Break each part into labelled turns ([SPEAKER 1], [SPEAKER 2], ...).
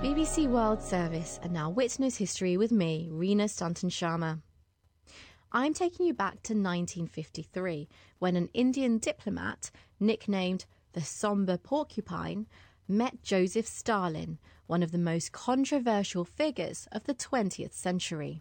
[SPEAKER 1] BBC World Service, and now Witness History with me, Reena Stanton Sharma. I'm taking you back to 1953, when an Indian diplomat, nicknamed the Somber Porcupine, met Joseph Stalin, one of the most controversial figures of the 20th century.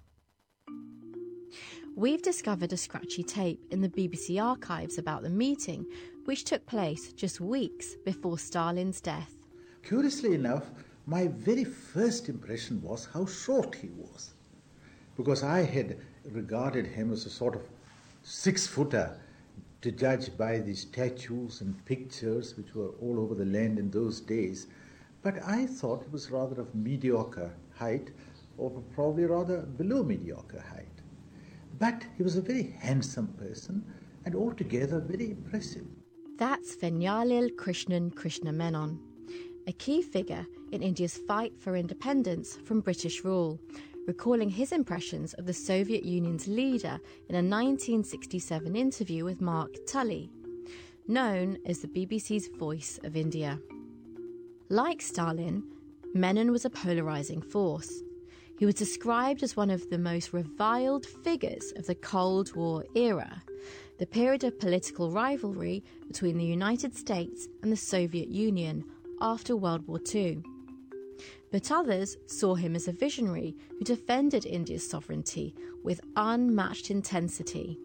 [SPEAKER 1] We've discovered a scratchy tape in the BBC archives about the meeting, which took place just weeks before Stalin's death.
[SPEAKER 2] Curiously enough, my very first impression was how short he was, because I had regarded him as a sort of 6-footer, to judge by the statues and pictures which were all over the land in those days. But I thought it was rather of mediocre height, or probably rather below mediocre height. But he was a very handsome person and altogether very impressive.
[SPEAKER 1] That's Venjalil Krishna Menon, a key figure in India's fight for independence from British rule, recalling his impressions of the Soviet Union's leader in a 1967 interview with Mark Tully, known as the BBC's Voice of India. Like Stalin, Menon was a polarising force. He was described as one of the most reviled figures of the Cold War era, the period of political rivalry between the United States and the Soviet Union after World War II. But others saw him as a visionary who defended India's sovereignty with unmatched intensity.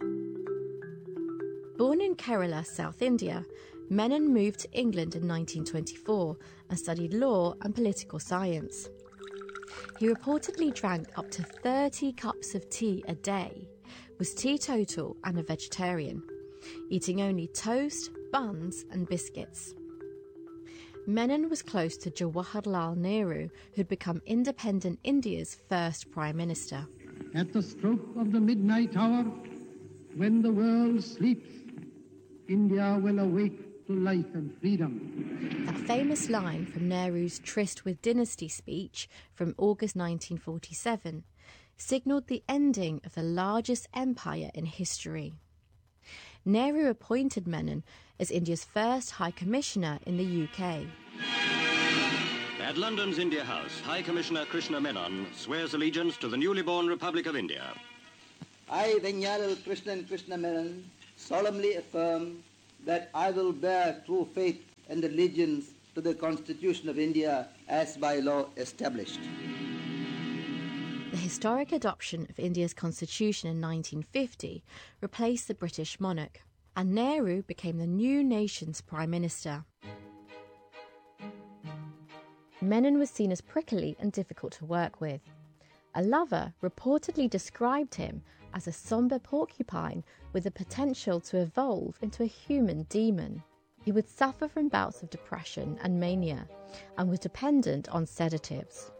[SPEAKER 1] Born in Kerala, South India, Menon moved to England in 1924 and studied law and political science. He reportedly drank up to 30 cups of tea a day, was teetotal and a vegetarian, eating only toast, buns and biscuits. Menon was close to Jawaharlal Nehru, who'd become independent India's first Prime Minister.
[SPEAKER 3] At the stroke of the midnight hour, when the world sleeps, India will awake to life and freedom.
[SPEAKER 1] That famous line from Nehru's Tryst with Dynasty speech from August 1947 signalled the ending of the largest empire in history. Nehru appointed Menon as India's first High Commissioner in the UK.
[SPEAKER 4] At London's India House, High Commissioner Krishna Menon swears allegiance to the newly born Republic of India.
[SPEAKER 5] I, Venjalil Krishna Menon, solemnly affirm that I will bear true faith and allegiance to the Constitution of India as by law established.
[SPEAKER 1] The historic adoption of India's constitution in 1950 replaced the British monarch, and Nehru became the new nation's Prime Minister. Menon was seen as prickly and difficult to work with. A lover reportedly described him as a somber porcupine with the potential to evolve into a human demon. He would suffer from bouts of depression and mania, and was dependent on sedatives.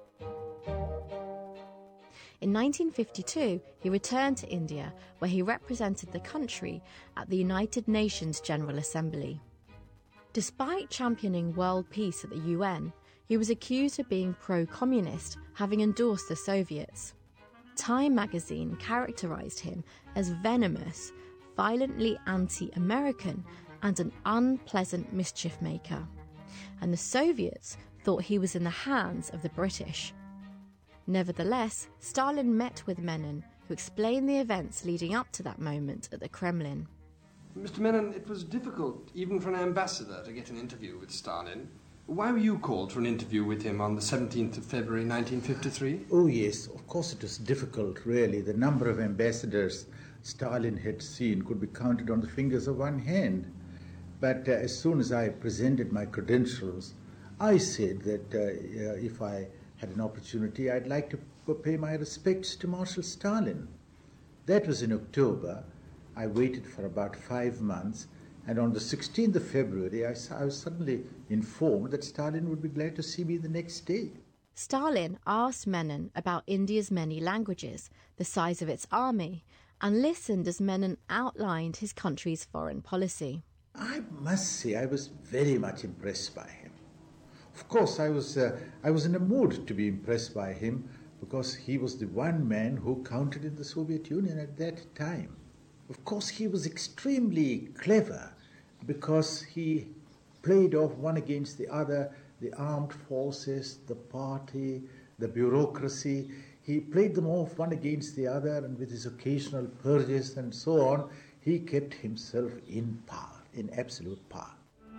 [SPEAKER 1] In 1952, he returned to India, where he represented the country at the United Nations General Assembly. Despite championing world peace at the UN, he was accused of being pro-communist, having endorsed the Soviets. Time magazine characterised him as venomous, violently anti-American, and an unpleasant mischief maker. And the Soviets thought he was in the hands of the British. Nevertheless, Stalin met with Menon, who explained the events leading up to that moment at the Kremlin.
[SPEAKER 6] Mr. Menon, it was difficult, even for an ambassador, to get an interview with Stalin. Why were you called for an interview with him on the 17th of February 1953?
[SPEAKER 2] Oh yes, of course it was difficult, really. The number of ambassadors Stalin had seen could be counted on the fingers of one hand. But as soon as I presented my credentials, I said that if I had an opportunity, I'd like to pay my respects to Marshal Stalin. That was in October. I waited for about 5 months, and on the 16th of February, I was suddenly informed that Stalin would be glad to see me the next day.
[SPEAKER 1] Stalin asked Menon about India's many languages, the size of its army, and listened as Menon outlined his country's foreign policy.
[SPEAKER 2] I must say I was very much impressed by him. Of course, I was in a mood to be impressed by him because he was the one man who counted in the Soviet Union at that time. Of course, he was extremely clever because he played off one against the other the armed forces, the party, the bureaucracy. He played them off one against the other, and with his occasional purges and so on, he kept himself in power, in absolute power.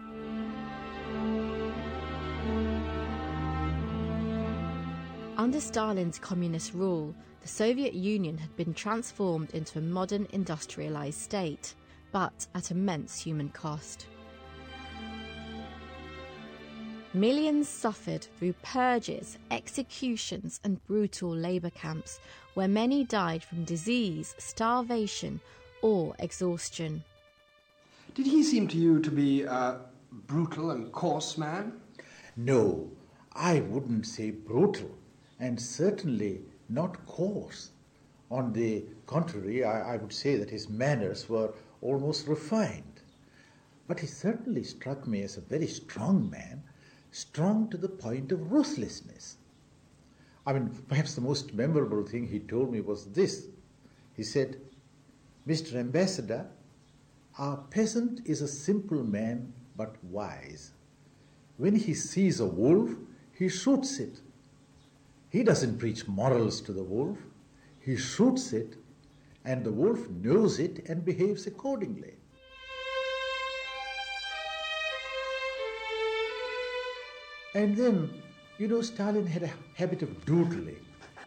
[SPEAKER 1] Under Stalin's communist rule, the Soviet Union had been transformed into a modern industrialized state, but at immense human cost. Millions suffered through purges, executions, and brutal labour camps, where many died from disease, starvation, or exhaustion.
[SPEAKER 6] Did he seem to you to be a brutal and coarse man?
[SPEAKER 2] No, I wouldn't say brutal, and certainly not coarse. On the contrary, I would say that his manners were almost refined. But he certainly struck me as a very strong man, strong to the point of ruthlessness. I mean, perhaps the most memorable thing he told me was this. He said, "Mr. Ambassador, our peasant is a simple man but wise. When he sees a wolf, he shoots it. He doesn't preach morals to the wolf. He shoots it, and the wolf knows it and behaves accordingly." And then, Stalin had a habit of doodling.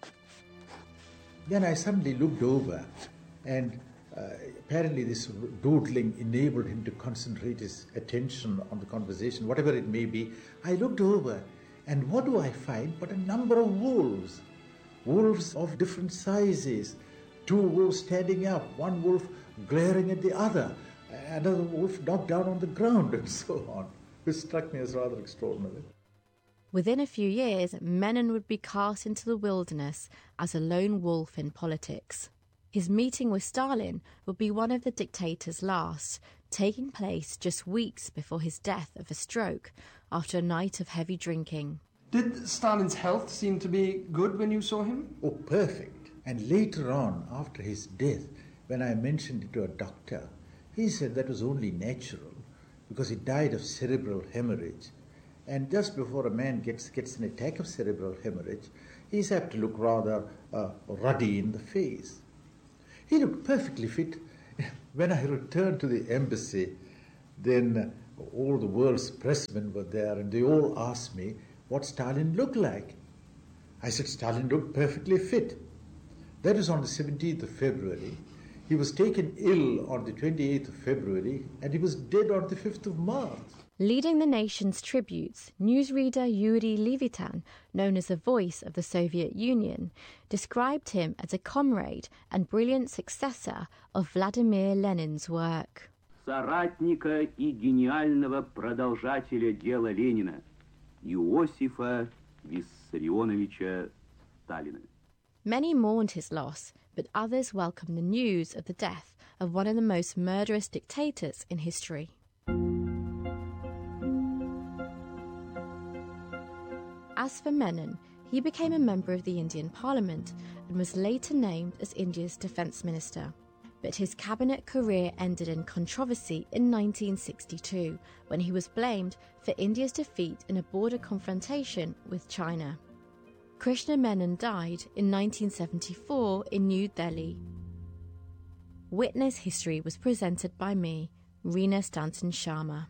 [SPEAKER 2] Then I suddenly looked over, and apparently this doodling enabled him to concentrate his attention on the conversation, whatever it may be. I looked over, and what do I find but a number of wolves? Wolves of different sizes, 2 wolves standing up, one wolf glaring at the other, another wolf knocked down on the ground, and so on, which struck me as rather extraordinary.
[SPEAKER 1] Within a few years, Menon would be cast into the wilderness as a lone wolf in politics. His meeting with Stalin would be one of the dictator's last, taking place just weeks before his death of a stroke after a night of heavy drinking.
[SPEAKER 6] Did Stalin's health seem to be good when you saw him?
[SPEAKER 2] Oh, perfect. And later on, after his death, when I mentioned it to a doctor, he said that was only natural because he died of cerebral hemorrhage. And just before a man gets an attack of cerebral hemorrhage, he's apt to look rather ruddy in the face. He looked perfectly fit. When I returned to the embassy, then all the world's pressmen were there, and they all asked me what Stalin looked like. I said Stalin looked perfectly fit. That was on the 17th of February. He was taken ill on the 28th of February, and he was dead on the 5th of March.
[SPEAKER 1] Leading the nation's tributes, newsreader Yuri Levitan, known as the voice of the Soviet Union, described him as a comrade and brilliant successor of Vladimir Lenin's work.
[SPEAKER 7] Соратника и гениального продолжателя дела Ленина, Иосифа Виссарионовича Сталина.
[SPEAKER 1] Many mourned his loss, but others welcomed the news of the death of one of the most murderous dictators in history. As for Menon, he became a member of the Indian Parliament and was later named as India's Defence Minister. But his cabinet career ended in controversy in 1962 when he was blamed for India's defeat in a border confrontation with China. Krishna Menon died in 1974 in New Delhi. Witness History was presented by me, Reena Stanton Sharma.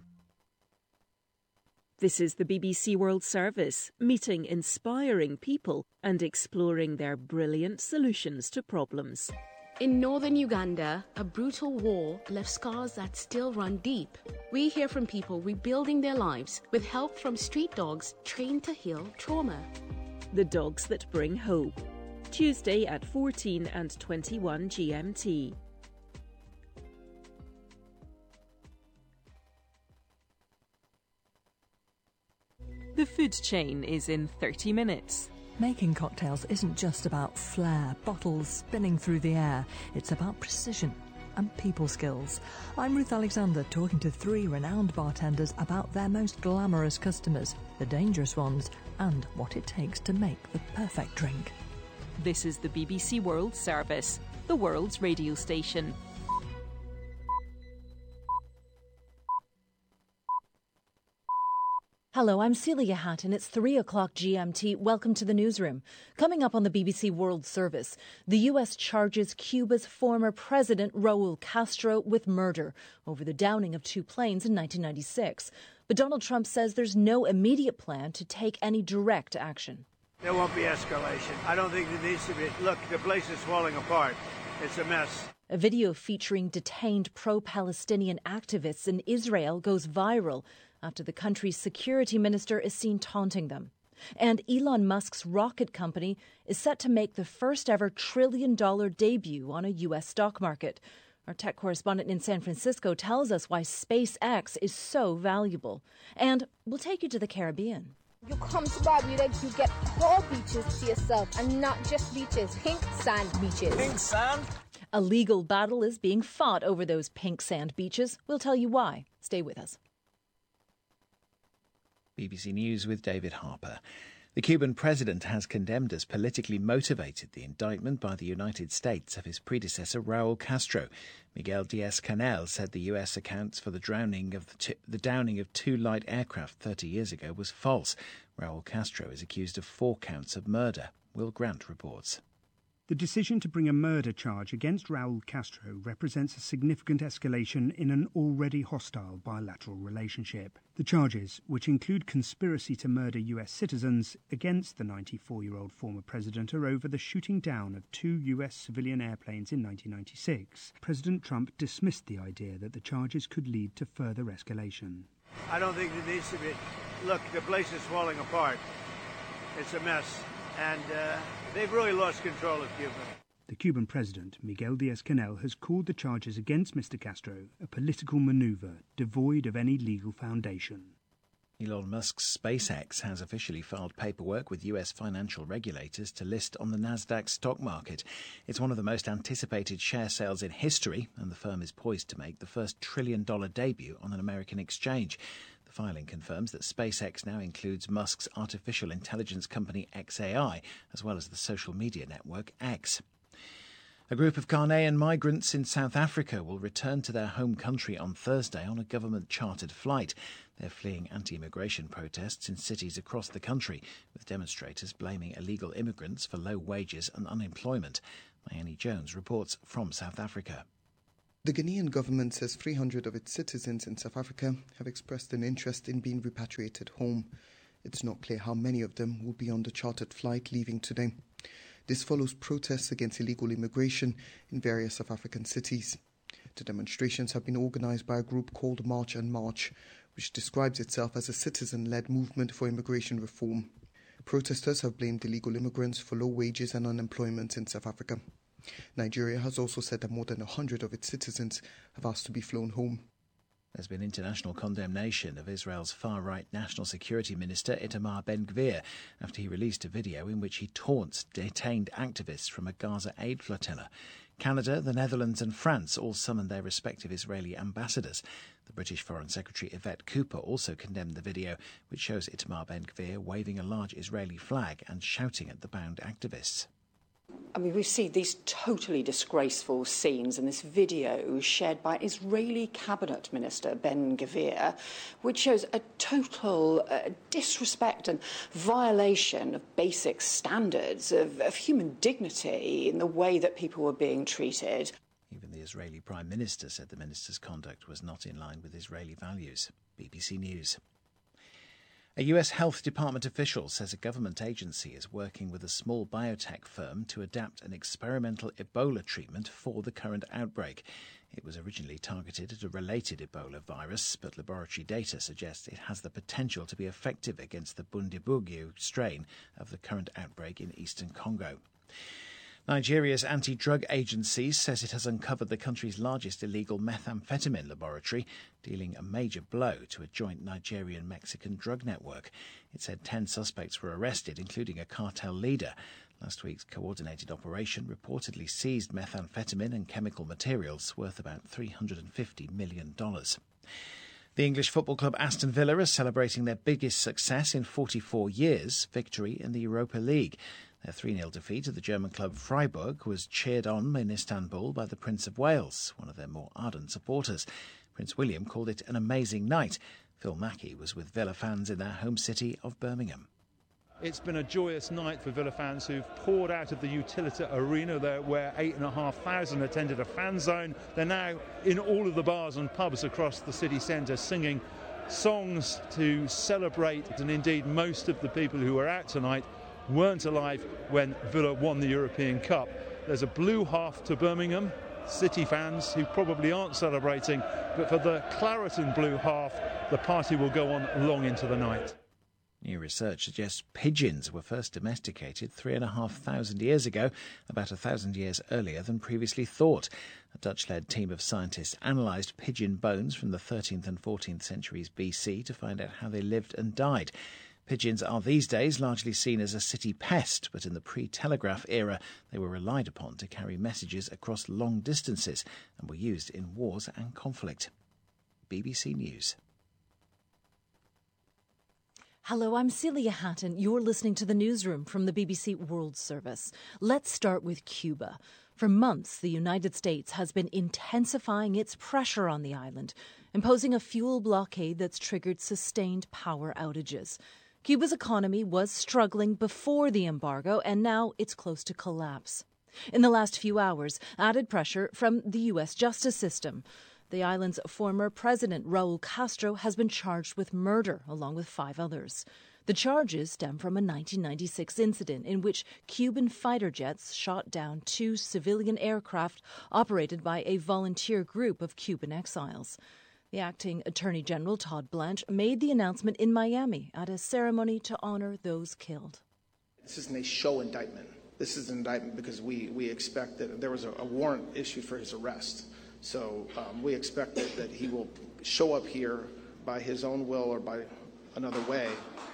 [SPEAKER 8] This is the BBC World Service, meeting inspiring people and exploring their brilliant solutions to problems.
[SPEAKER 9] In northern Uganda, a brutal war left scars that still run deep. We hear from people rebuilding their lives with help from street dogs trained to heal trauma.
[SPEAKER 8] The Dogs That Bring Hope. Tuesday at 14 and 21 GMT. The food chain is in 30 minutes.
[SPEAKER 10] Making cocktails isn't just about flair, bottles spinning through the air. It's about precision and people skills. I'm Ruth Alexander, talking to 3 renowned bartenders about their most glamorous customers, the dangerous ones, and what it takes to make the perfect drink.
[SPEAKER 8] This is the BBC World Service, the world's radio station.
[SPEAKER 11] Hello, I'm Celia Hatton. It's 3 o'clock GMT. Welcome to the newsroom. Coming up on the BBC World Service, the U.S. charges Cuba's former president, Raul Castro, with murder over the downing of 2 planes in 1996. But Donald Trump says there's no immediate plan to take any direct action.
[SPEAKER 12] There won't be escalation. I don't think there needs to be. Look, the place is falling apart. It's a mess.
[SPEAKER 11] A video featuring detained pro-Palestinian activists in Israel goes viral after the country's security minister is seen taunting them. And Elon Musk's rocket company is set to make the first ever $1 trillion debut on a U.S. stock market. Our tech correspondent in San Francisco tells us why SpaceX is so valuable. And we'll take you to the Caribbean.
[SPEAKER 13] You come to Barbados, you get whole beaches to yourself, and not just beaches, pink sand beaches.
[SPEAKER 11] Pink sand? A legal battle is being fought over those pink sand beaches. We'll tell you why. Stay with us.
[SPEAKER 14] BBC News with David Harper. The Cuban president has condemned as politically motivated the indictment by the United States of his predecessor Raul Castro. Miguel Diaz-Canel said the US accounts for the downing of 2 light aircraft 30 years ago was false. Raul Castro is accused of 4 counts of murder. Will Grant reports.
[SPEAKER 15] The decision to bring a murder charge against Raul Castro represents a significant escalation in an already hostile bilateral relationship. The charges, which include conspiracy to murder US citizens against the 94-year-old former president, are over the shooting down of 2 US civilian airplanes in 1996. President Trump dismissed the idea that the charges could lead to further escalation.
[SPEAKER 12] I don't think there needs to be. Look, the place is falling apart. It's a mess. And they've really lost control of Cuba.
[SPEAKER 15] The Cuban president, Miguel Diaz-Canel, has called the charges against Mr. Castro a political maneuver devoid of any legal foundation.
[SPEAKER 14] Elon Musk's SpaceX has officially filed paperwork with US financial regulators to list on the Nasdaq stock market. It's one of the most anticipated share sales in history, and the firm is poised to make the first $1 trillion debut on an American exchange. The filing confirms that SpaceX now includes Musk's artificial intelligence company xAI, as well as the social media network X. A group of Ghanaian migrants in South Africa will return to their home country on Thursday on a government-chartered flight. They're fleeing anti-immigration protests in cities across the country, with demonstrators blaming illegal immigrants for low wages and unemployment. Mayeni Jones reports from South Africa.
[SPEAKER 16] The Ghanaian government says 300 of its citizens in South Africa have expressed an interest in being repatriated home. It's not clear how many of them will be on the chartered flight leaving today. This follows protests against illegal immigration in various South African cities. The demonstrations have been organised by a group called March and March, which describes itself as a citizen-led movement for immigration reform. Protesters have blamed illegal immigrants for low wages and unemployment in South Africa. Nigeria has also said that more than 100 of its citizens have asked to be flown home.
[SPEAKER 14] There's been international condemnation of Israel's far-right National Security Minister Itamar Ben-Gvir after he released a video in which he taunts detained activists from a Gaza aid flotilla. Canada, the Netherlands and France all summoned their respective Israeli ambassadors. The British Foreign Secretary Yvette Cooper also condemned the video, which shows Itamar Ben-Gvir waving a large Israeli flag and shouting at the bound activists.
[SPEAKER 17] I mean, we see these totally disgraceful scenes in this video shared by Israeli Cabinet Minister Ben-Gvir, which shows a total disrespect and violation of basic standards of human dignity in the way that people were being treated.
[SPEAKER 14] Even the Israeli Prime Minister said the minister's conduct was not in line with Israeli values. BBC News. A US Health Department official says a government agency is working with a small biotech firm to adapt an experimental Ebola treatment for the current outbreak. It was originally targeted at a related Ebola virus, but laboratory data suggests it has the potential to be effective against the Bundibugyo strain of the current outbreak in eastern Congo. Nigeria's anti-drug agency says it has uncovered the country's largest illegal methamphetamine laboratory, dealing a major blow to a joint Nigerian-Mexican drug network. It said 10 suspects were arrested, including a cartel leader. Last week's coordinated operation reportedly seized methamphetamine and chemical materials worth about $350 million. The English football club Aston Villa are celebrating their biggest success in 44 years, victory in the Europa League. Their 3-0 defeat of the German club Freiburg was cheered on in Istanbul by the Prince of Wales, one of their more ardent supporters. Prince William called it an amazing night, Phil Mackey was with Villa fans in their home city of Birmingham.
[SPEAKER 18] It's been a joyous night for Villa fans who've poured out of the Utilita Arena there, where 8,500 attended a fan zone. They're now in all of the bars and pubs across the city centre singing songs to celebrate, and indeed most of the people who were out tonight weren't alive when Villa won the European Cup. There's a blue half to Birmingham, City fans who probably aren't celebrating, but for the claret and blue half, the party will go on long into the night.
[SPEAKER 14] New research suggests pigeons were first domesticated 3,500 years ago, about 1,000 years earlier than previously thought. A Dutch-led team of scientists analysed pigeon bones from the 13th and 14th centuries BC to find out how they lived and died. Pigeons are these days largely seen as a city pest, but in the pre-telegraph era they were relied upon to carry messages across long distances and were used in wars and conflict. BBC News.
[SPEAKER 11] Hello, I'm Celia Hatton. You're listening to the newsroom from the BBC World Service. Let's start with Cuba. For months, the United States has been intensifying its pressure on the island, imposing a fuel blockade that's triggered sustained power outages. Cuba's economy was struggling before the embargo, and now it's close to collapse. In the last few hours, added pressure from the U.S. justice system. The island's former president, Raul Castro, has been charged with murder, along with 5 others. The charges stem from a 1996 incident in which Cuban fighter jets shot down 2 civilian aircraft operated by a volunteer group of Cuban exiles. The acting Attorney General, Todd Blanche, made the announcement in Miami at a ceremony to honor those killed.
[SPEAKER 19] This isn't a show indictment. This is an indictment because we expect that there was a warrant issued for his arrest. So we expect that he will show up here by his own will or by another way.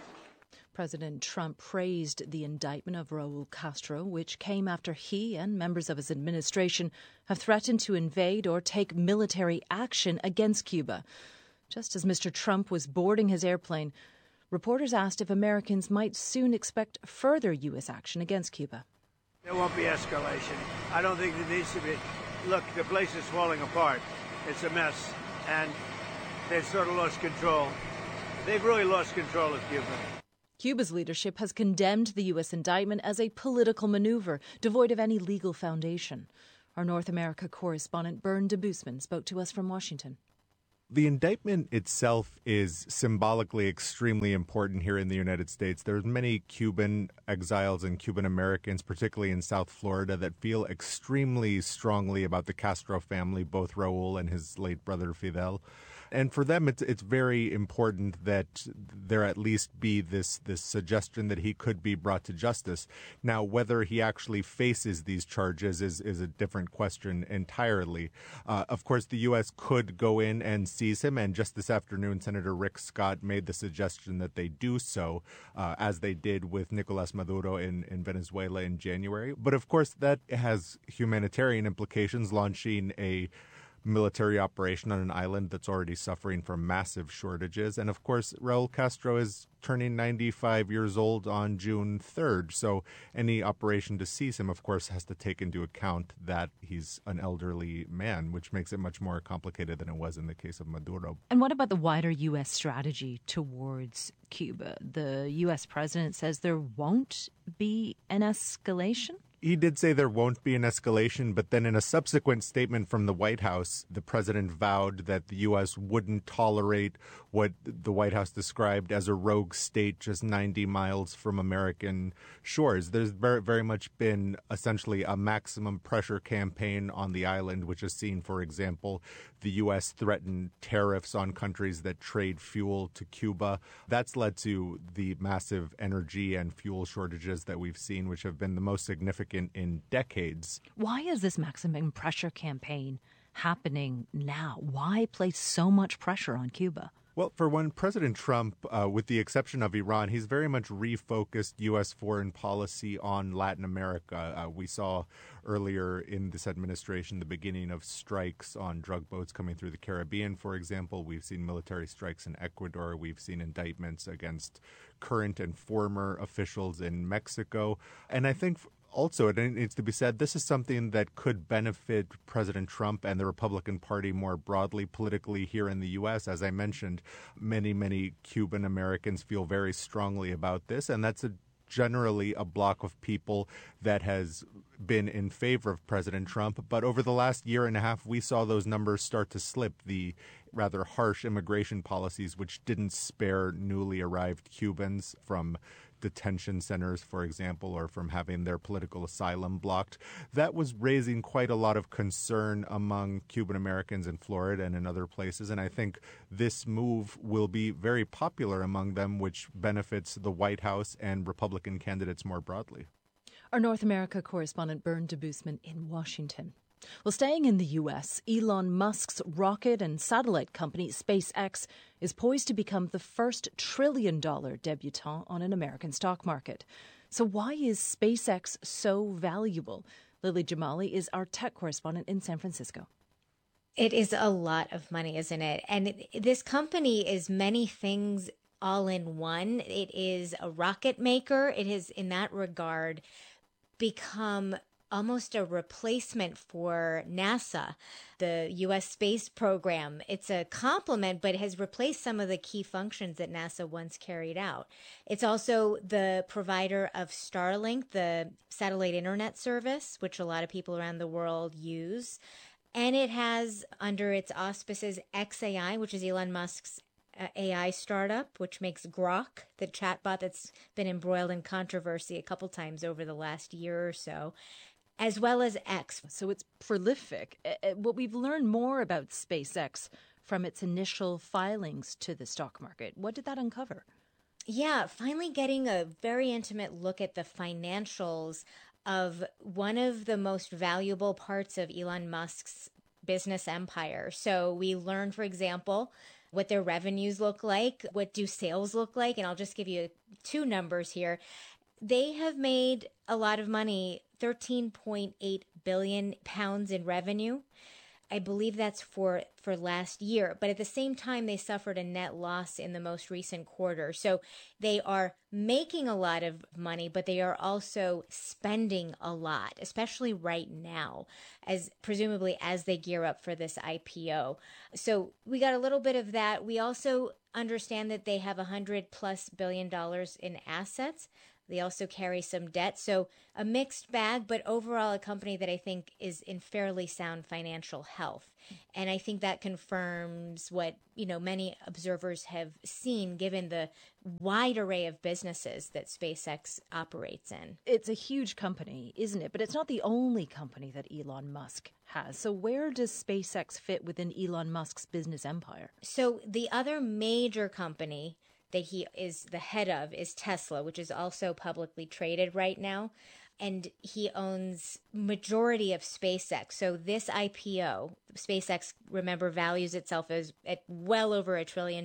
[SPEAKER 11] President Trump praised the indictment of Raul Castro, which came after he and members of his administration have threatened to invade or take military action against Cuba. Just as Mr. Trump was boarding his airplane, reporters asked if Americans might soon expect further U.S. action against Cuba.
[SPEAKER 12] There won't be escalation. I don't think there needs to be. Look, the place is falling apart. It's a mess, and they've sort of lost control. They've really lost control of Cuba.
[SPEAKER 11] Cuba's leadership has condemned the U.S. indictment as a political maneuver, devoid of any legal foundation. Our North America correspondent Bern de Boosman spoke to us from Washington.
[SPEAKER 20] The indictment itself is symbolically extremely important here in the United States. There's many Cuban exiles and Cuban Americans, particularly in South Florida, that feel extremely strongly about the Castro family, both Raul and his late brother Fidel. And for them, it's very important that there at least be this suggestion that he could be brought to justice. Now, whether he actually faces these charges is a different question entirely. Of course, the U.S. could go in and seize him, and just this afternoon, Senator Rick Scott made the suggestion that they do so, as they did with Nicolas Maduro in Venezuela in January. But of course, that has humanitarian implications, launching a military operation on an island that's already suffering from massive shortages. And of course, Raul Castro is turning 95 years old on June 3rd. So any operation to seize him, of course, has to take into account that he's an elderly man, which makes it much more complicated than it was in the case of Maduro.
[SPEAKER 11] And what about the wider U.S. strategy towards Cuba? The U.S. president says there won't be an escalation?
[SPEAKER 20] He did say there won't be an escalation, but then in a subsequent statement from the White House, the president vowed that the U.S. wouldn't tolerate what the White House described as a rogue state just 90 miles from American shores. There's very, very much been essentially a maximum pressure campaign on the island, which has seen, for example, the U.S. threaten tariffs on countries that trade fuel to Cuba. That's led to the massive energy and fuel shortages that we've seen, which have been the most significant in decades.
[SPEAKER 11] Why is this maximum pressure campaign happening now? Why place so much pressure on Cuba?
[SPEAKER 20] Well, for one, President Trump, with the exception of Iran, he's very much refocused U.S. foreign policy on Latin America. We saw earlier in this administration the beginning of strikes on drug boats coming through the Caribbean, for example. We've seen military strikes in Ecuador. We've seen indictments against current and former officials in Mexico. And I think also, it needs to be said, this is something that could benefit President Trump and the Republican Party more broadly politically here in the U.S. As I mentioned, many Cuban Americans feel very strongly about this, and that's generally a block of people that has been in favor of President Trump. But over the last year and a half, we saw those numbers start to slip. The rather harsh immigration policies, which didn't spare newly arrived Cubans from detention centers, for example, or from having their political asylum blocked. That was raising quite a lot of concern among Cuban Americans in Florida and in other places. And I think this move will be very popular among them, which benefits the White House and Republican candidates more broadly.
[SPEAKER 11] Our North America correspondent Bernd Debusman in Washington. Well, staying in the U.S., Elon Musk's rocket and satellite company SpaceX is poised to become the first trillion-dollar debutant on an American stock market. So why is SpaceX so valuable? Lily Jamali is our tech correspondent in San Francisco.
[SPEAKER 21] It is a lot of money, isn't it? And this company is many things all in one. It is a rocket maker. It has, in that regard, become almost a replacement for NASA, the U.S. space program. It's a complement, but has replaced some of the key functions that NASA once carried out. It's also the provider of Starlink, the satellite internet service, which a lot of people around the world use. And it has, under its auspices, xAI, which is Elon Musk's AI startup, which makes Grok, the chatbot that's been embroiled in controversy a couple times over the last year or so, as well as X.
[SPEAKER 11] So it's prolific. What we've learned more about SpaceX from its initial filings to the stock market. What did that uncover?
[SPEAKER 21] Yeah, finally getting a very intimate look at the financials of one of the most valuable parts of Elon Musk's business empire. So we learned, for example, what their revenues look like, what do sales look like, and I'll just give you two numbers here. They have made a lot of money, 13.8 billion pounds in revenue. I believe that's for last year. But at the same time, they suffered a net loss in the most recent quarter. So they are making a lot of money, but they are also spending a lot, especially right now, as presumably as they gear up for this IPO. So we got a little bit of that. We also understand that they have $100+ billion in assets. They also carry some debt. So a mixed bag, but overall a company that I think is in fairly sound financial health. And I think that confirms what, many observers have seen given the wide array of businesses that SpaceX operates in.
[SPEAKER 11] It's a huge company, isn't it? But it's not the only company that Elon Musk has. So where does SpaceX fit within Elon Musk's business empire?
[SPEAKER 21] So the other major company that he is the head of is Tesla, which is also publicly traded right now. And he owns majority of SpaceX. So this IPO, SpaceX, remember, values itself as at well over $1 trillion,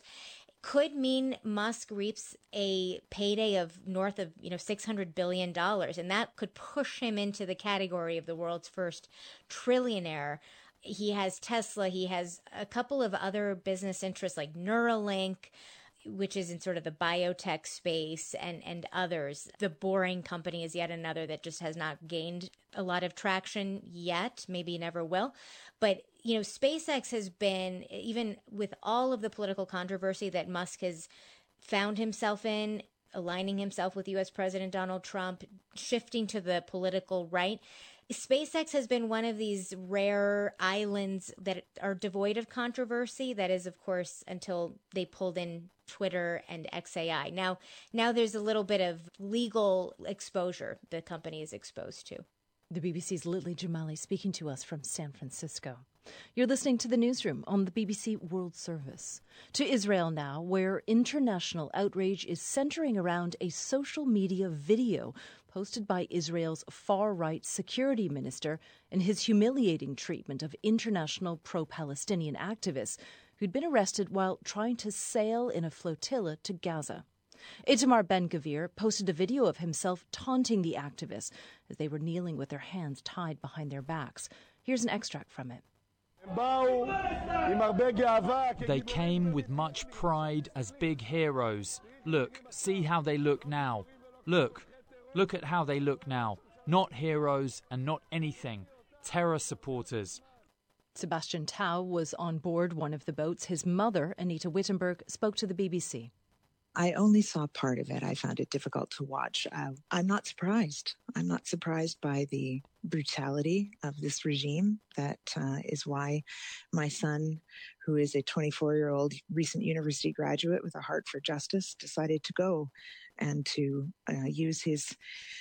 [SPEAKER 21] could mean Musk reaps a payday of north of $600 billion. And that could push him into the category of the world's first trillionaire. He has Tesla. He has a couple of other business interests like Neuralink, which is in sort of the biotech space, and others. The Boring Company is yet another that just has not gained a lot of traction yet, maybe never will. But, SpaceX has been, even with all of the political controversy that Musk has found himself in, aligning himself with U.S. President Donald Trump, shifting to the political right, SpaceX has been one of these rare islands that are devoid of controversy. That is, of course, until they pulled in Twitter and xAI. Now there's a little bit of legal exposure the company is exposed to.
[SPEAKER 11] The BBC's Lily Jamali speaking to us from San Francisco. You're listening to The Newsroom on the BBC World Service. To Israel now, where international outrage is centering around a social media video posted by Israel's far-right security minister and his humiliating treatment of international pro-Palestinian activists who'd been arrested while trying to sail in a flotilla to Gaza. Itamar Ben-Gvir posted a video of himself taunting the activists as they were kneeling with their hands tied behind their backs. Here's an extract from it.
[SPEAKER 22] They came with much pride as big heroes. Look, see how they look now. Look at how they look now. Not heroes and not anything. Terror supporters.
[SPEAKER 11] Sebastian Tau was on board one of the boats. His mother, Anita Wittenberg, spoke to the BBC.
[SPEAKER 3] I only saw part of it. I found it difficult to watch. I'm not surprised. I'm not surprised by the brutality of this regime. That is why my son, who is a 24-year-old recent university graduate with a heart for justice, decided to go and to use his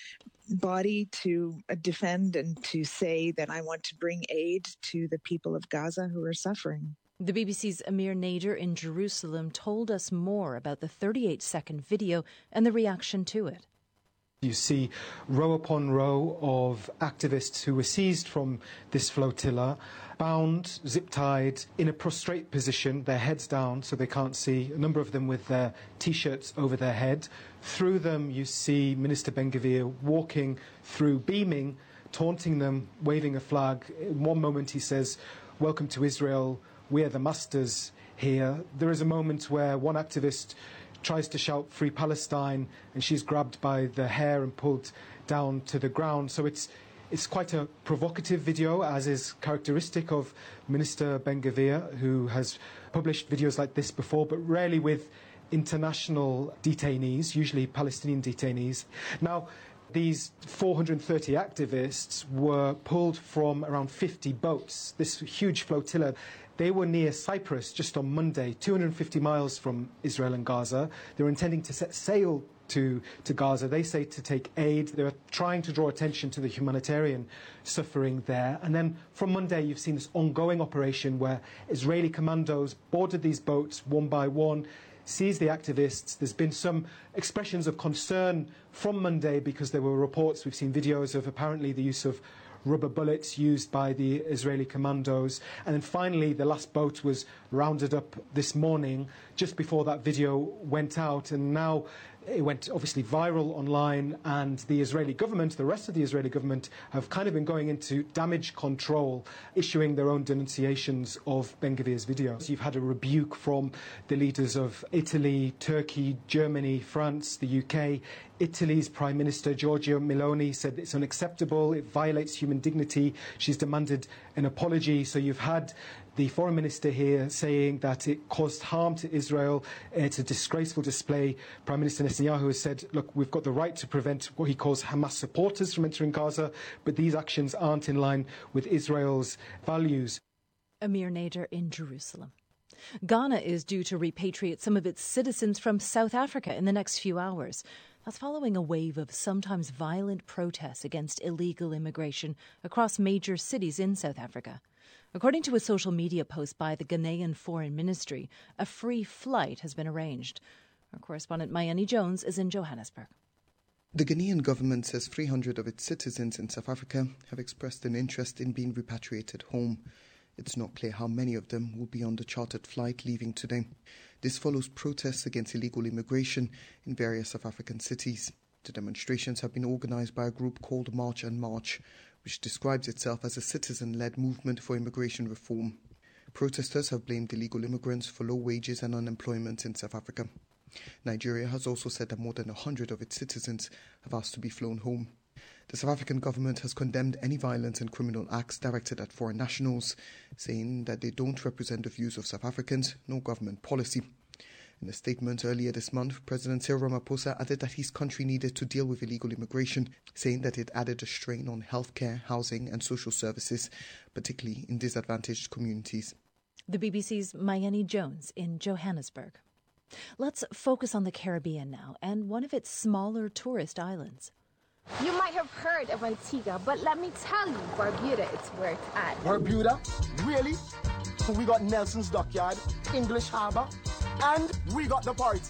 [SPEAKER 3] body to defend and to say that I want to bring aid to the people of Gaza who are suffering.
[SPEAKER 11] The BBC's Amir Nader in Jerusalem told us more about the 38-second video and the reaction to it.
[SPEAKER 4] You see row upon row of activists who were seized from this flotilla, bound, zip-tied, in a prostrate position, their heads down so they can't see, a number of them with their T-shirts over their head. Through them you see Minister Ben-Gvir walking through, beaming, taunting them, waving a flag. In one moment he says, "Welcome to Israel, we're the masters here." There is a moment where one activist tries to shout "Free Palestine," and she's grabbed by the hair and pulled down to the ground. So it's quite a provocative video, as is characteristic of Minister Ben-Gvir, who has published videos like this before, but rarely with international detainees, usually Palestinian detainees. Now, these 430 activists were pulled from around 50 boats, this huge flotilla. They were near Cyprus just on Monday, 250 miles from Israel and Gaza. They were intending to set sail to Gaza. They say to take aid. They were trying to draw attention to the humanitarian suffering there. And then from Monday, you've seen this ongoing operation where Israeli commandos boarded these boats one by one, seized the activists. There's been some expressions of concern from Monday because there were reports, we've seen videos of apparently the use of rubber bullets used by the Israeli commandos. And then finally, the last boat was rounded up this morning, just before that video went out. And now it went obviously viral online, and the Israeli government, the rest of the Israeli government, have kind of been going into damage control, issuing their own denunciations of Ben-Gvir's videos. You've had a rebuke from the leaders of Italy, Turkey, Germany, France, the UK. Italy's Prime Minister Giorgia Meloni said it's unacceptable, it violates human dignity. She's demanded an apology. So you've had the foreign minister here saying that it caused harm to Israel. It's a disgraceful display. Prime Minister Netanyahu has said, look, we've got the right to prevent what he calls Hamas supporters from entering Gaza, but these actions aren't in line with Israel's values.
[SPEAKER 11] Amir Nader in Jerusalem. Ghana is due to repatriate some of its citizens from South Africa in the next few hours. That's following a wave of sometimes violent protests against illegal immigration across major cities in South Africa. According to a social media post by the Ghanaian Foreign Ministry, a free flight has been arranged. Our correspondent Mayani Jones is in Johannesburg.
[SPEAKER 16] The Ghanaian government says 300 of its citizens in South Africa have expressed an interest in being repatriated home. It's not clear how many of them will be on the chartered flight leaving today. This follows protests against illegal immigration in various South African cities. The demonstrations have been organised by a group called March and March, which describes itself as a citizen-led movement for immigration reform. Protesters have blamed illegal immigrants for low wages and unemployment in South Africa. Nigeria has also said that more than 100 of its citizens have asked to be flown home. The South African government has condemned any violence and criminal acts directed at foreign nationals, saying that they don't represent the views of South Africans nor government policy. In a statement earlier this month, President Cyril Ramaphosa added that his country needed to deal with illegal immigration, saying that it added a strain on healthcare, housing and social services, particularly in disadvantaged communities.
[SPEAKER 11] The BBC's Mayani Jones in Johannesburg. Let's focus on the Caribbean now and one of its smaller tourist islands.
[SPEAKER 13] You might have heard of Antigua, but let me tell you, Barbuda is where it's at.
[SPEAKER 23] Barbuda? Really? So we got Nelson's Dockyard, English Harbour, and we got the party.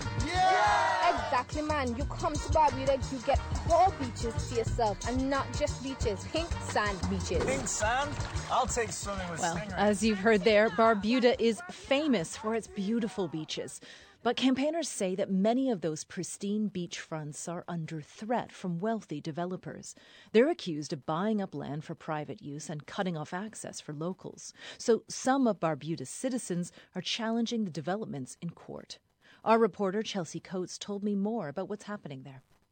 [SPEAKER 13] Yeah! Exactly, man. You come to Barbuda, you get whole beaches to yourself, and not just beaches, pink sand beaches.
[SPEAKER 24] Pink sand? I'll take swimming with stingrays.
[SPEAKER 11] As you've heard there, Barbuda is famous for its beautiful beaches. But campaigners say that many of those pristine beachfronts are under threat from wealthy developers. They're accused of buying up land for private use and cutting off access for locals. So some of Barbuda's citizens are challenging the developments in court. Our reporter Chelsea Coates told me more about what's happening there.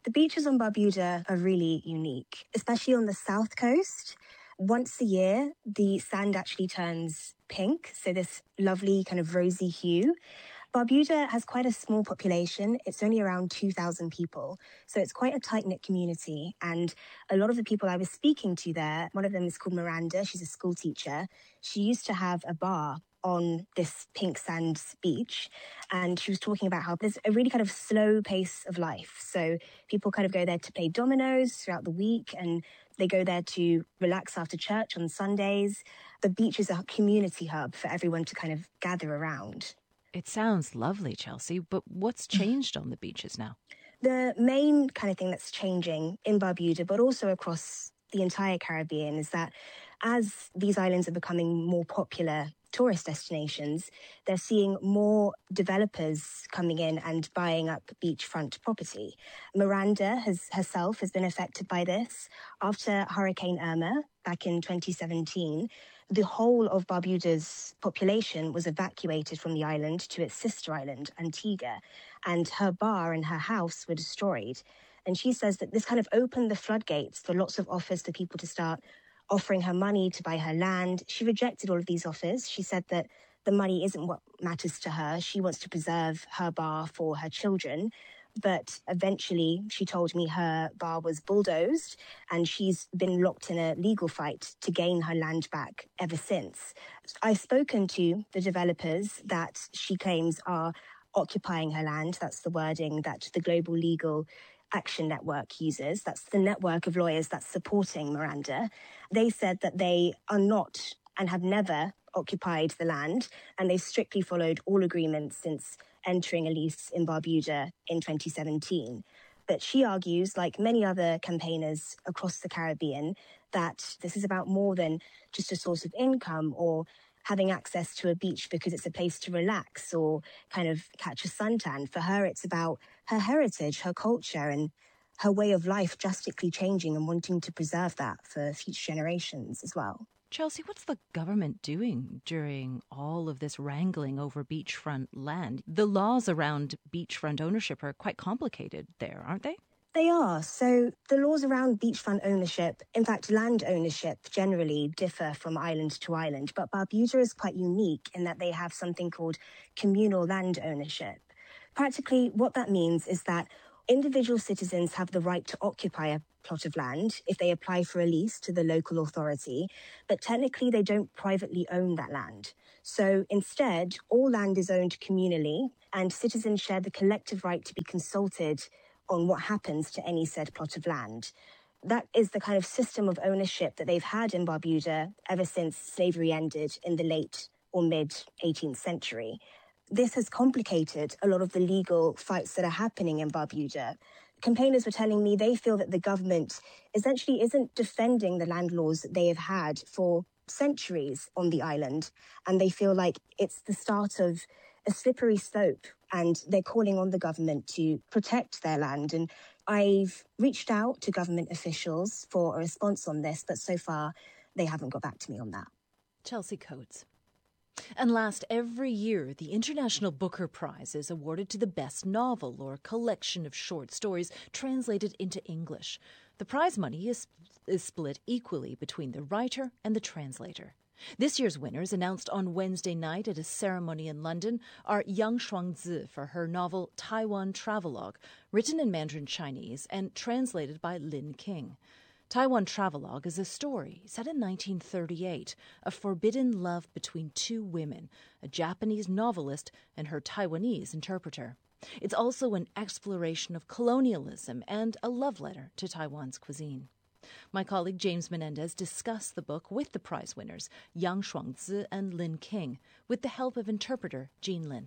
[SPEAKER 2] The beaches on Barbuda are really unique, especially on the south coast. Once a year, the sand actually turns pink, so this lovely kind of rosy hue. Barbuda has quite a small population. It's only around 2,000 people. So it's quite a tight-knit community. And a lot of the people I was speaking to there, one of them is called Miranda. She's a school teacher. She used to have a bar on this pink sand beach. And she was talking about how there's a really kind of slow pace of life. So people kind of go there to play dominoes throughout the week, and they go there to relax after church on Sundays. The beach is a community hub for everyone to kind of gather around.
[SPEAKER 11] It sounds lovely, Chelsea, but what's changed on the beaches now?
[SPEAKER 2] The main kind of thing that's changing in Barbuda, but also across the entire Caribbean, is that as these islands are becoming more popular tourist destinations, they're seeing more developers coming in and buying up beachfront property. Miranda herself has been affected by this. After Hurricane Irma back in 2017, the whole of Barbuda's population was evacuated from the island to its sister island, Antigua, and her bar and her house were destroyed. And she says that this kind of opened the floodgates for lots of offers for people to start offering her money to buy her land. She rejected all of these offers. She said that the money isn't what matters to her. She wants to preserve her bar for her children. But eventually, she told me her bar was bulldozed and she's been locked in a legal fight to gain her land back ever since. I've spoken to the developers that she claims are occupying her land. That's the wording that the Global Legal Action Network uses. That's the network of lawyers that's supporting Miranda. They said that they are not and have never occupied the land, and they've strictly followed all agreements since entering a lease in Barbuda in 2017. But she argues, like many other campaigners across the Caribbean, that this is about more than just a source of income or having access to a beach because it's a place to relax or kind of catch a suntan. For her, it's about her heritage, her culture, and her way of life drastically changing and wanting to preserve that for future generations as well.
[SPEAKER 11] Chelsea, what's the government doing during all of this wrangling over beachfront land? The laws around beachfront ownership are quite complicated there, aren't they?
[SPEAKER 2] They are. So the laws around beachfront ownership, in fact, land ownership generally differ from island to island. But Barbuda is quite unique in that they have something called communal land ownership. Practically, what that means is that individual citizens have the right to occupy a plot of land if they apply for a lease to the local authority, but technically they don't privately own that land. So instead, all land is owned communally, and citizens share the collective right to be consulted on what happens to any said plot of land. That is the kind of system of ownership that they've had in Barbuda ever since slavery ended in the late or mid-18th century. This has complicated a lot of the legal fights that are happening in Barbuda. Campaigners were telling me they feel that the government essentially isn't defending the land laws that they have had for centuries on the island, and they feel like it's the start of a slippery slope, and they're calling on the government to protect their land. And I've reached out to government officials for a response on this, but so far they haven't got back to me on that.
[SPEAKER 11] Chelsea Coates. And last, every year, the International Booker Prize is awarded to the best novel or collection of short stories translated into English. The prize money is split equally between the writer and the translator. This year's winners, announced on Wednesday night at a ceremony in London, are Yang Shuangzi for her novel Taiwan Travelogue, written in Mandarin Chinese and translated by Lin King. Taiwan Travelogue is a story set in 1938 of forbidden love between two women, a Japanese novelist and her Taiwanese interpreter. It's also an exploration of colonialism and a love letter to Taiwan's cuisine. My colleague James Menendez discussed the book with the prize winners, Yang Shuangzi and Lin King, with the help of interpreter Jean Lin.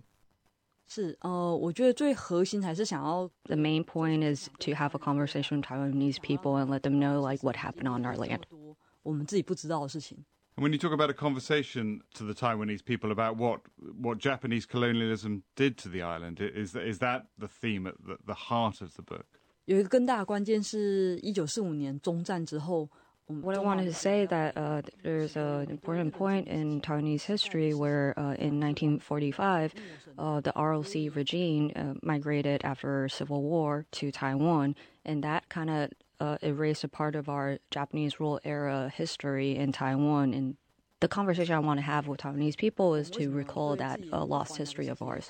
[SPEAKER 5] The main point is to have a conversation with Taiwanese people and let them know what happened on our land.
[SPEAKER 6] And when you talk about a conversation to the Taiwanese people about what Japanese colonialism did to the island, is that the theme at the heart of the book? 有一个更大的关键是1945年中战之后
[SPEAKER 5] What I wanted to say that there's an important point in Taiwanese history where in 1945, the ROC regime migrated after Civil War to Taiwan, and that kind of erased a part of our Japanese rule era history in Taiwan. And the conversation I want to have with Taiwanese people is to recall that lost history of ours.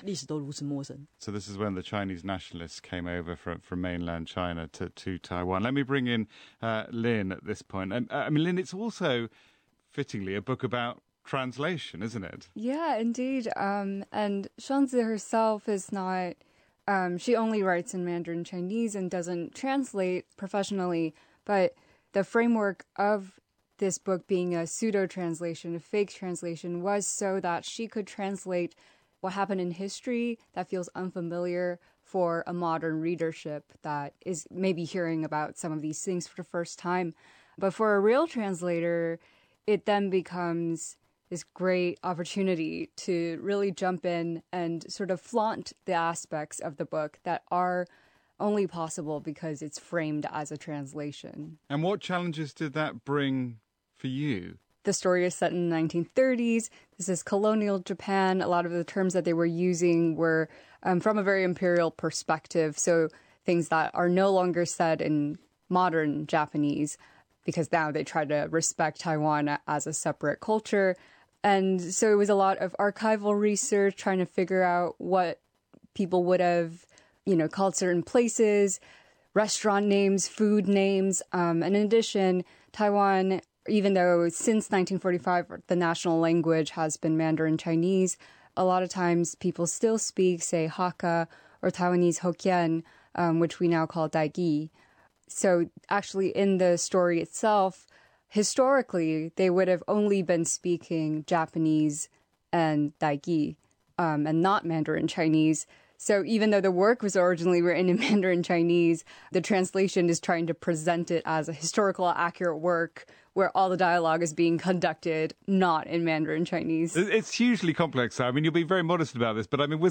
[SPEAKER 6] So this is when the Chinese nationalists came over from mainland China to Taiwan. Let me bring in Lynn at this point. And I mean, Lynn, it's also fittingly a book about translation, isn't it?
[SPEAKER 1] Yeah, indeed. And Shanzi herself is not... she only writes in Mandarin Chinese and doesn't translate professionally, but the framework of this book being a pseudo-translation, a fake translation, was so that she could translate what happened in history that feels unfamiliar for a modern readership that is maybe hearing about some of these things for the first time. But for a real translator, it then becomes this great opportunity to really jump in and sort of flaunt the aspects of the book that are only possible because it's framed as a translation.
[SPEAKER 6] And what challenges did that bring for you?
[SPEAKER 1] The story is set in the 1930s. This is colonial Japan. A lot of the terms that they were using were from a very imperial perspective. So things that are no longer said in modern Japanese, because now they try to respect Taiwan as a separate culture. And so it was a lot of archival research, trying to figure out what people would have, called certain places, restaurant names, food names. And in addition, Taiwan, even though since 1945 the national language has been Mandarin Chinese, a lot of times people still speak, say, Hakka or Taiwanese Hokkien, which we now call Daigi. So actually in the story itself, historically, they would have only been speaking Japanese and Daigi and not Mandarin Chinese. So even though the work was originally written in Mandarin Chinese, the translation is trying to present it as a historical accurate work where all the dialogue is being conducted not in Mandarin Chinese.
[SPEAKER 6] It's hugely complex. I mean, you'll be very modest about this, but I mean,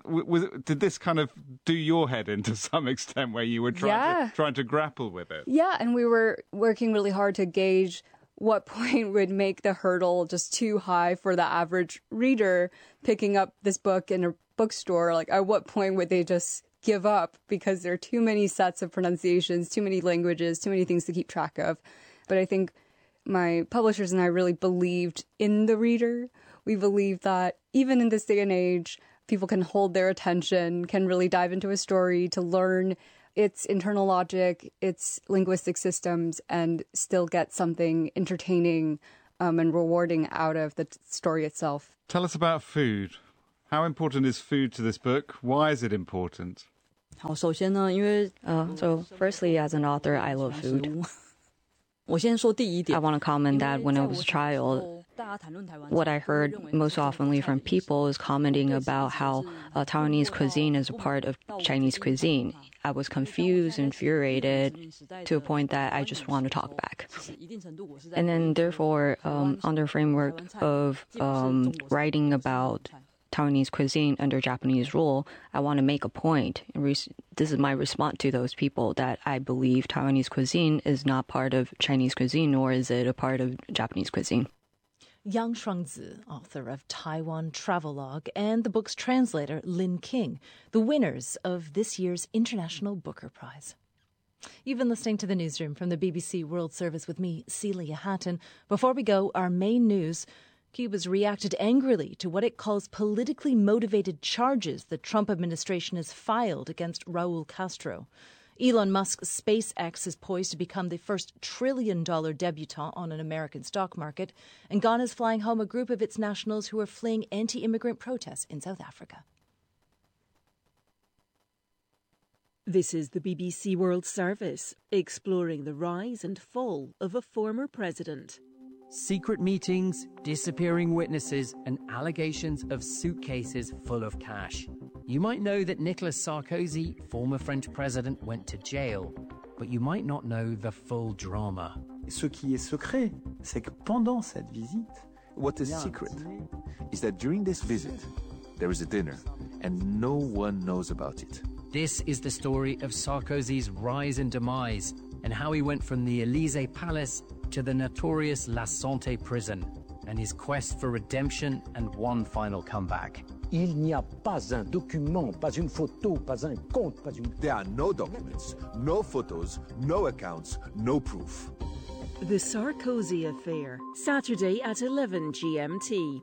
[SPEAKER 6] did this kind of do your head in to some extent where you were trying to grapple with it?
[SPEAKER 1] Yeah, and we were working really hard to gauge what point would make the hurdle just too high for the average reader picking up this book in a bookstore. Like, at what point would they just give up because there are too many sets of pronunciations, too many languages, too many things to keep track of. But I think my publishers and I really believed in the reader. We believed that even in this day and age, people can hold their attention, can really dive into a story to learn its internal logic, its linguistic systems, and still get something entertaining and rewarding out of the story itself.
[SPEAKER 6] Tell us about food. How important is food to this book? Why is it important?
[SPEAKER 5] So firstly, as an author, I love food. I want to comment that when I was a child, what I heard most oftenly from people is commenting about how Taiwanese cuisine is a part of Chinese cuisine. I was confused, infuriated, to a point that I just want to talk back. And then therefore, under framework of writing about Taiwanese cuisine under Japanese rule, I want to make a point. This is my response to those people that I believe Taiwanese cuisine is not part of Chinese cuisine, nor is it a part of Japanese cuisine.
[SPEAKER 11] Yang Shuangzi, author of Taiwan Travelogue, and the book's translator, Lin King, the winners of this year's International Booker Prize. You've been listening to the Newsroom from the BBC World Service with me, Celia Hatton. Before we go, our main news. Cuba's reacted angrily to what it calls politically motivated charges the Trump administration has filed against Raul Castro. Elon Musk's SpaceX is poised to become the first trillion-dollar debutante on an American stock market, and Ghana is flying home a group of its nationals who are fleeing anti-immigrant protests in South Africa.
[SPEAKER 8] This is the BBC World Service, exploring the rise and fall of a former president.
[SPEAKER 7] Secret meetings, disappearing witnesses, and allegations of suitcases full of cash. You might know that Nicolas Sarkozy, former French president, went to jail, but you might not know the full drama.
[SPEAKER 9] Ce qui est secret, c'est que pendant cette visite, what is secret is that during this visit, there is a dinner, and no one knows about it.
[SPEAKER 7] This is the story of Sarkozy's rise and demise, and how he went from the Élysée Palace to the notorious La Santé prison and his quest for redemption and one final comeback.
[SPEAKER 10] Il n'y a pas un document, pas une photo, pas un compte, pas une...
[SPEAKER 9] There are no documents, no photos, no accounts, no proof.
[SPEAKER 8] The Sarkozy Affair, Saturday at 11 GMT.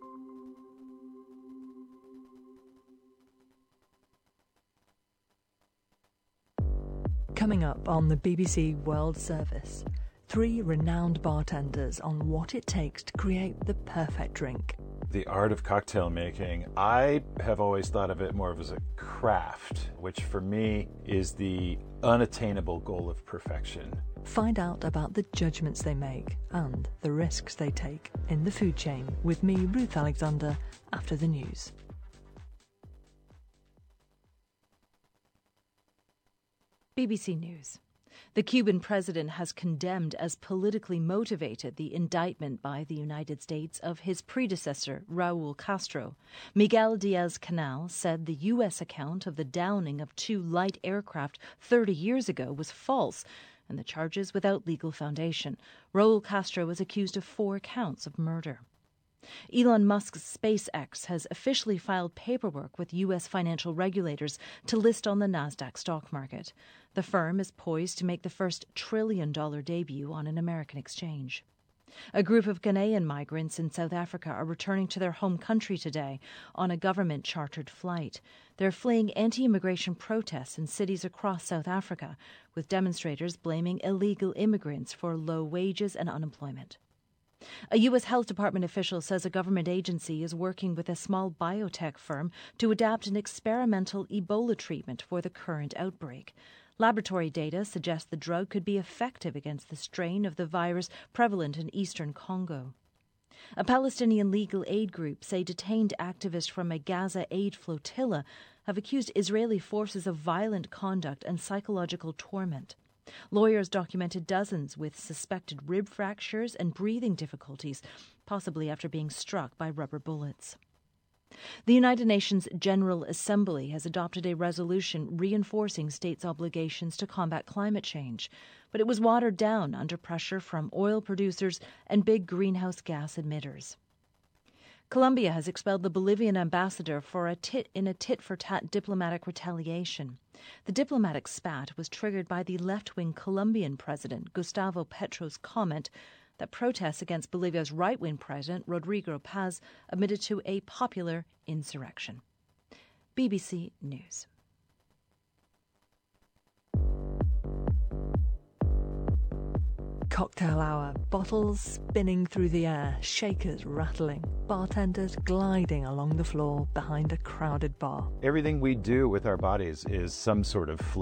[SPEAKER 15] Coming up on the BBC World Service, 3 renowned bartenders on what it takes to create the perfect drink.
[SPEAKER 17] The art of cocktail making, I have always thought of it more of as a craft, which for me is the unattainable goal of perfection.
[SPEAKER 15] Find out about the judgments they make and the risks they take in the food chain with me, Ruth Alexander, after the news. BBC News. The Cuban president has condemned as politically motivated the indictment by the United States of his predecessor, Raul Castro. Miguel Diaz-Canel said the U.S. account of the downing of 2 light aircraft 30 years ago was false and the charges without legal foundation. Raul Castro was accused of 4 counts of murder. Elon Musk's SpaceX has officially filed paperwork with U.S. financial regulators to list on the Nasdaq stock market. The firm is poised to make the first trillion-dollar debut on an American exchange. A group of Ghanaian migrants in South Africa are returning to their home country today on a government-chartered flight. They're fleeing anti-immigration protests in cities across South Africa, with demonstrators blaming illegal immigrants for low wages and unemployment. A U.S. Health Department official says a government agency is working with a small biotech firm to adapt an experimental Ebola treatment for the current outbreak. Laboratory data suggest the drug could be effective against the strain of the virus prevalent in eastern Congo. A Palestinian legal aid group say detained activists from a Gaza aid flotilla have accused Israeli forces of violent conduct and psychological torment. Lawyers documented dozens with suspected rib fractures and breathing difficulties, possibly after being struck by rubber bullets. The United Nations General Assembly has adopted a resolution reinforcing states' obligations to combat climate change, but it was watered down under pressure from oil producers and big greenhouse gas emitters. Colombia has expelled the Bolivian ambassador for a tit-for-tat diplomatic retaliation. The diplomatic spat was triggered by the left-wing Colombian president, Gustavo Petro's comment that protests against Bolivia's right-wing president, Rodrigo Paz, admitted to a popular insurrection. BBC News. Cocktail hour, bottles spinning through the air, shakers rattling, bartenders gliding along the floor behind a crowded bar.
[SPEAKER 17] Everything we do with our bodies is some sort of